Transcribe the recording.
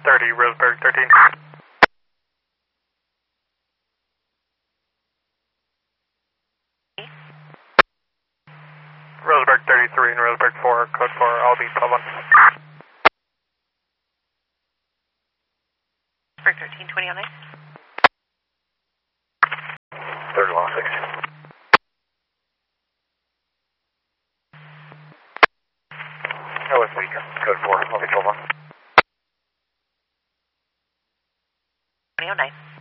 30, Roseburg 13. Roseburg 33 and Roseburg 4, code 4, I'll be 12-1. Roseburg 13, 20 on ice. 30 long 6. Oh, it's weaker. Code 4, I'll be 12-1. 20 on ice.